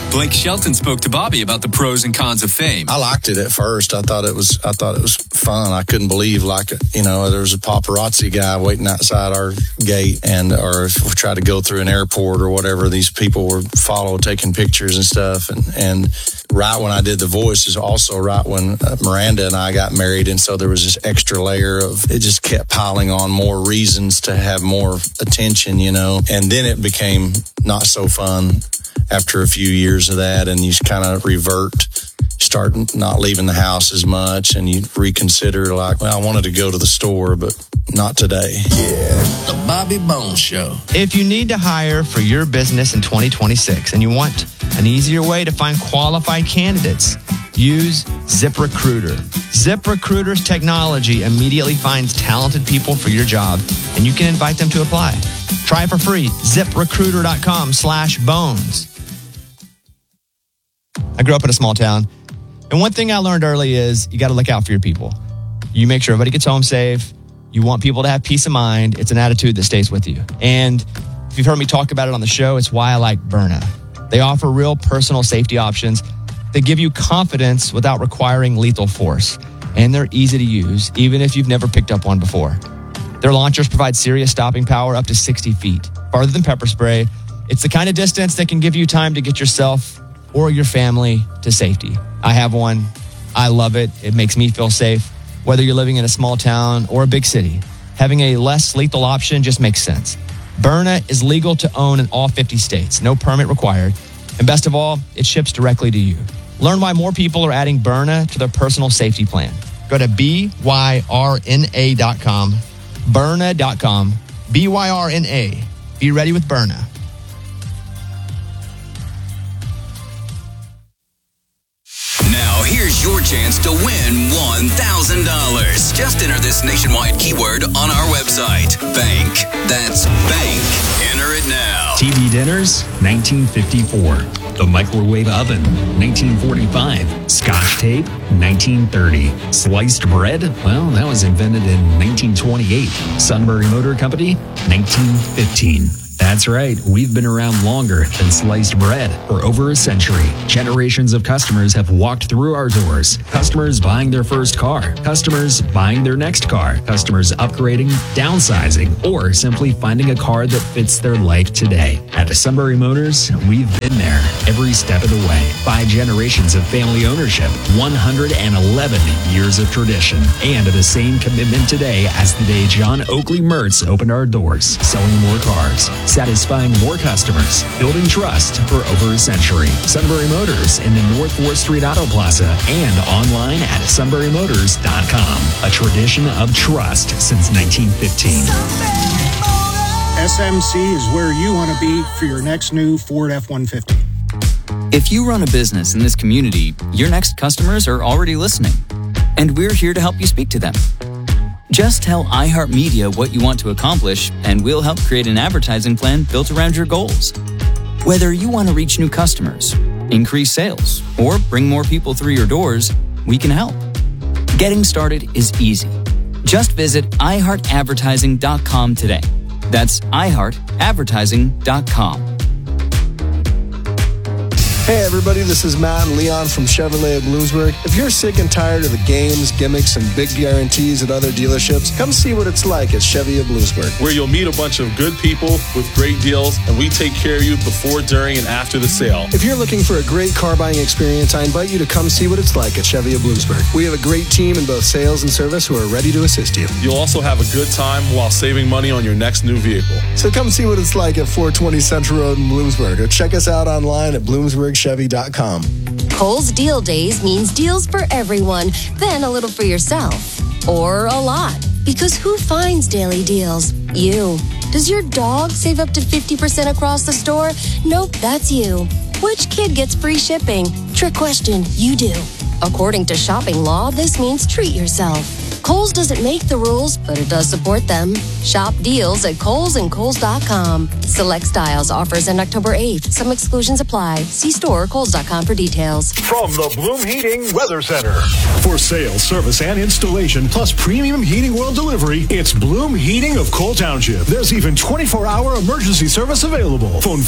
Blake Shelton spoke to Bobby about the pros and cons of fame. I liked it at first. I thought it was fun. I couldn't believe, there was a paparazzi guy waiting outside our gate, or if we tried to go through an airport or whatever, these people were taking pictures and stuff. And right when I did the voice is also right when Miranda and I got married, and so there was this extra layer of it just kept piling on more reasons to have more attention, and then it became not so fun after a few years of that, and you kind of start not leaving the house as much, and you reconsider I wanted to go to the store, but not today. Yeah, the Bobby Bones Show. If you need to hire for your business in 2026 and you want an easier way to find qualified candidates, use ZipRecruiter. ZipRecruiter's technology immediately finds talented people for your job, and you can invite them to apply. Try it for free. ZipRecruiter.com/bones. I grew up in a small town, and one thing I learned early is you got to look out for your people. You make sure everybody gets home safe. You want people to have peace of mind. It's an attitude that stays with you. And if you've heard me talk about it on the show, it's why I like Byrna. They offer real personal safety options that give you confidence without requiring lethal force. And they're easy to use, even if you've never picked up one before. Their launchers provide serious stopping power up to 60 feet, farther than pepper spray. It's the kind of distance that can give you time to get yourself or your family to safety. I have one. I love it. It makes me feel safe. Whether you're living in a small town or a big city, having a less lethal option just makes sense. Byrna is legal to own in all 50 states. No permit required. And best of all, it ships directly to you. Learn why more people are adding Byrna to their personal safety plan. Go to BYRNA.com. Byrna.com. BYRNA. Be ready with Byrna. Now, here's your chance to win $1,000. Just enter this nationwide keyword on our website. Bank. That's bank. Enter it now. TV dinners, 1954. The microwave oven, 1945. Scotch tape, 1930. Sliced bread, well, that was invented in 1928. Sunbury Motor Company, 1915. That's right. We've been around longer than sliced bread for over a century. Generations of customers have walked through our doors. Customers buying their first car. Customers buying their next car. Customers upgrading, downsizing, or simply finding a car that fits their life today. At Sunbury Motors, we've been there every step of the way. 5 generations of family ownership, 111 years of tradition, and the same commitment today as the day John Oakley Mertz opened our doors, selling more cars, satisfying more customers, building trust for over a century. Sunbury Motors in the North 4th Street Auto Plaza and online at sunburymotors.com. A tradition of trust since 1915. SMC is where you want to be for your next new Ford F-150. If you run a business in this community, your next customers are already listening, and we're here to help you speak to them. Just tell iHeartMedia what you want to accomplish, and we'll help create an advertising plan built around your goals. Whether you want to reach new customers, increase sales, or bring more people through your doors, we can help. Getting started is easy. Just visit iHeartAdvertising.com today. That's iHeartAdvertising.com. Hey everybody, this is Matt and Leon from Chevrolet of Bloomsburg. If you're sick and tired of the games, gimmicks, and big guarantees at other dealerships, come see what it's like at Chevy of Bloomsburg. Where you'll meet a bunch of good people with great deals, and we take care of you before, during, and after the sale. If you're looking for a great car buying experience, I invite you to come see what it's like at Chevy of Bloomsburg. We have a great team in both sales and service who are ready to assist you. You'll also have a good time while saving money on your next new vehicle. So come see what it's like at 420 Central Road in Bloomsburg, or check us out online at bloomsburgchevy.com. Kohl's Deal Days means deals for everyone, then a little for yourself. Or a lot. Because who finds daily deals? You. Does your dog save up to 50% across the store? Nope, that's you. Which kid gets free shipping? Trick question, you do. According to shopping law, this means treat yourself. Kohl's doesn't make the rules, but it does support them. Shop deals at Kohl's and Kohl's.com. Select styles, offers end October 8th. Some exclusions apply. See store or Kohl's.com for details. From the Bloom Heating Weather Center. For sales, service, and installation, plus premium heating oil delivery, it's Bloom Heating of Cole Township. There's even 24-hour emergency service available. Phone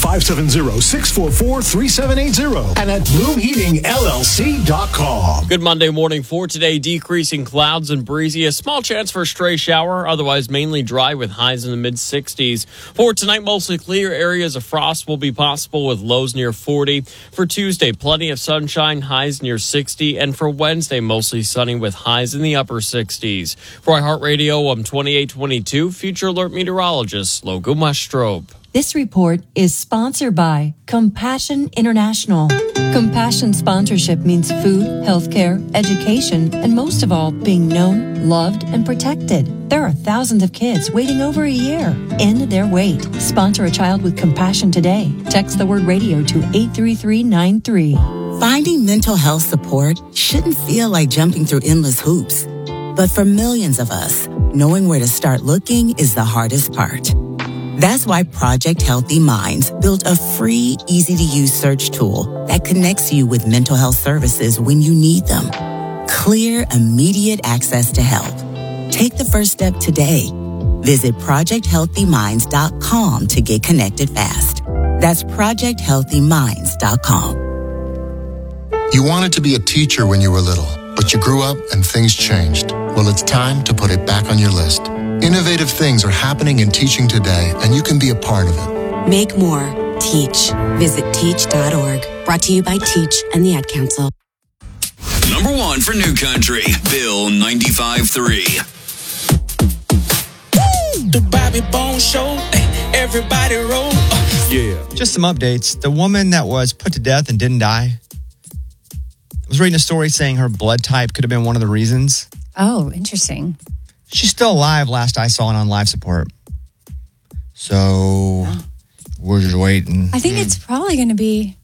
570-644-3780 and at BloomHeatingLLC.com. Good Monday morning for today. Decreasing clouds and breezy. A small chance for a stray shower. Otherwise, mainly dry with highs in the mid-60s. For tonight, mostly clear. Areas of frost will be possible with lows near 40. For Tuesday, plenty of sunshine. Highs near 60. And for Wednesday, mostly sunny with highs in the upper 60s. For iHeartRadio, I'm 2822 Future Alert Meteorologist Logo Mustrope. This report is sponsored by Compassion International. Compassion sponsorship means food, healthcare, education, and most of all, being known, loved, and protected. There are thousands of kids waiting over a year. End their wait. Sponsor a child with compassion today. Text the word radio to 83393. Finding mental health support shouldn't feel like jumping through endless hoops. But for millions of us, knowing where to start looking is the hardest part. That's why Project Healthy Minds built a free, easy-to-use search tool that connects you with mental health services when you need them. Clear, immediate access to help. Take the first step today. Visit ProjectHealthyMinds.com to get connected fast. That's ProjectHealthyMinds.com. You wanted to be a teacher when you were little, but you grew up and things changed. Well, it's time to put it back on your list. Innovative things are happening in teaching today, and you can be a part of it. Make more. Teach. Visit teach.org. Brought to you by Teach and the Ad Council. Number one for New Country, Bill 95.3. The Bobby Bones Show. Everybody roll. Yeah. Just some updates. The woman that was put to death and didn't die. I was reading a story saying her blood type could have been one of the reasons. Oh, interesting. She's still alive last I saw it on life support. So we're just waiting. I think it's probably going to be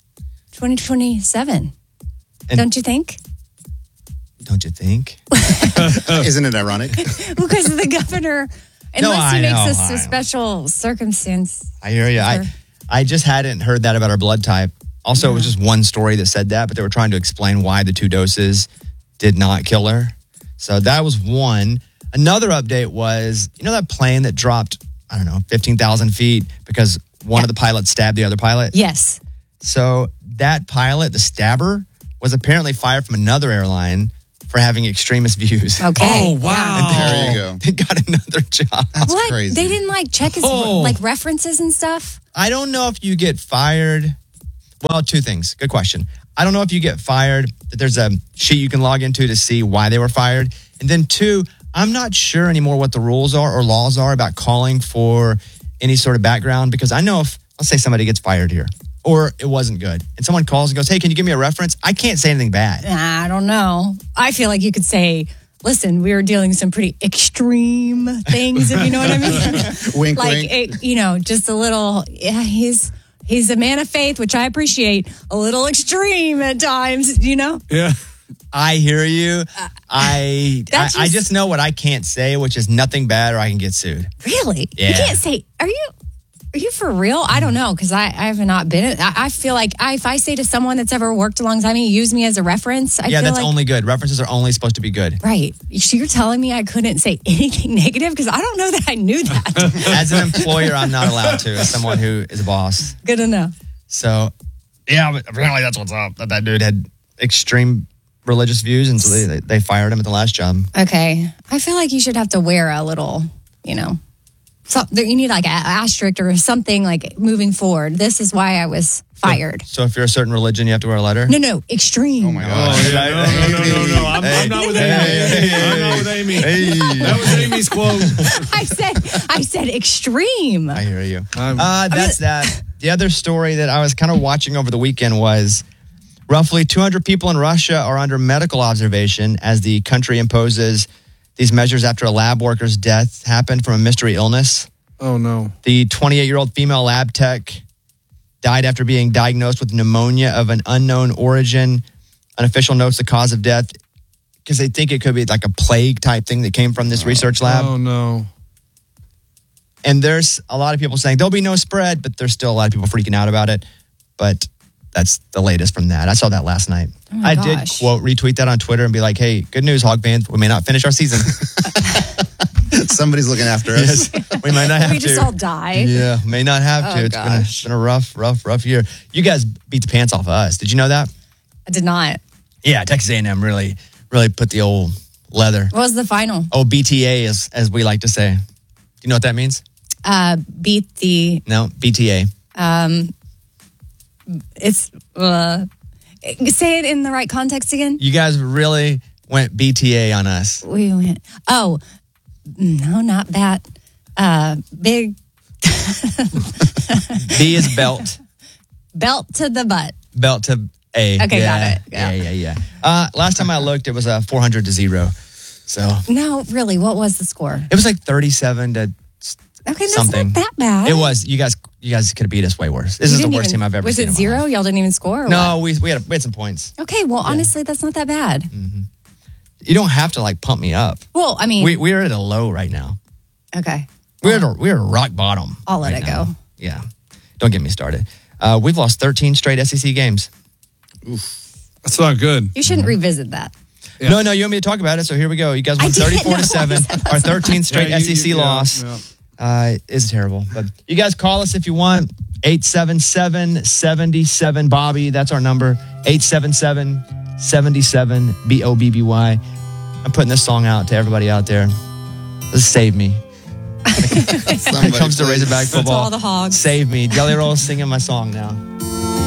2027. Don't you think? Don't you think? Isn't it ironic? Because of the governor, unless he makes this a special circumstance. I hear you. I just hadn't heard that about her blood type. Also, it was just one story that said that, but they were trying to explain why the 2 doses did not kill her. So that was one. Another update was, you know that plane that dropped, 15,000 feet because one of the pilots stabbed the other pilot? Yes. So that pilot, the stabber, was apparently fired from another airline for having extremist views. Okay. Oh, wow. There you go. They got another job. That's what? crazy. They didn't check his references and stuff? I don't know if you get fired. Well, 2 things. Good question. I don't know if you get fired, that there's a sheet you can log into to see why they were fired. And then 2, I'm not sure anymore what the rules are or laws are about calling for any sort of background, because I know if, let's say somebody gets fired here or it wasn't good and someone calls and goes, hey, can you give me a reference? I can't say anything bad. I don't know. I feel like you could say, listen, we were dealing with some pretty extreme things, if you know what I mean. Wink, wink. Just a little, he's a man of faith, which I appreciate. A little extreme at times, Yeah. I hear you. I just know what I can't say, which is nothing bad, or I can get sued. Really? Yeah. You can't say, are you for real? I don't know, because I have not been. I feel like if I say to someone that's ever worked alongside me, use me as a reference, that's only good. References are only supposed to be good. Right. So you're telling me I couldn't say anything negative? Because I don't know that I knew that. As an employer, I'm not allowed to, as someone who is a boss. Good to know. So, yeah, but apparently that's what's up. That dude had extreme religious views, and so they fired him at the last job. Okay. I feel like you should have to wear a little, you need like an asterisk or something like moving forward. This is why I was fired. So if you're a certain religion, you have to wear a letter? No, extreme. Oh my God. No. I'm not with Amy. I'm not with Amy. That was Amy's quote. I said extreme. I hear you. That's that. The other story that I was kind of watching over the weekend was roughly 200 people in Russia are under medical observation as the country imposes these measures after a lab worker's death happened from a mystery illness. Oh, no. The 28-year-old female lab tech died after being diagnosed with pneumonia of an unknown origin. An official notes the cause of death because they think it could be like a plague type thing that came from this research lab. Oh, no. And there's a lot of people saying there'll be no spread, but there's still a lot of people freaking out about it. But that's the latest from that. I saw that last night. Oh my I did retweet that on Twitter and be like, hey, good news, Hog Band. We may not finish our season. Somebody's looking after us. Yes, we might not have to. We just all die. Yeah, may not have to. It's been a rough year. You guys beat the pants off of us. Did you know that? I did not. Yeah, Texas A&M really put the old leather. What was the final? Oh, BTA, as we like to say. Do you know what that means? Beat the... No, BTA. It's... say it in the right context again. You guys really went BTA on us. We went... Oh, no, not that. Big... B is belt. Belt to the butt. Belt to A. Okay, yeah. got it. Yeah. Last time I looked, it was 400-0. So no, really, what was the score? It was like 37 to okay, something. That's not that bad. It was. You guys could have beat us way worse. This is the worst team I've ever seen. Was it 0? Y'all didn't even score? Or no, what? we had some points. Okay, well, honestly, that's not that bad. Mm-hmm. You don't have to like pump me up. Well, I mean, we're at a low right now. Okay, we're at a rock bottom. I'll let it go. Yeah, don't get me started. We've lost 13 straight SEC games. Oof. That's not good. You shouldn't revisit that. Yeah. No, you want me to talk about it? So here we go. You guys won 34-7. Our 13th straight SEC loss is terrible. But you guys call us if you want. 877-77-BOBBY. That's our number. 877-77-BOBBY. I'm putting this song out to everybody out there. Just save me. When it comes to Razorback football, to all the hogs. Save me. Jelly Roll's singing my song now.